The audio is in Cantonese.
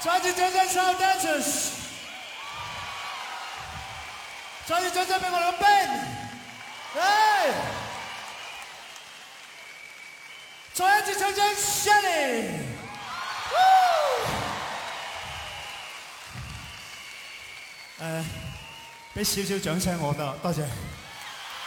再次掌聲 Sound Dancers， 再次掌聲俾我哋個 band， 再一次掌聲 Shelly， 俾少少掌聲我得，多謝。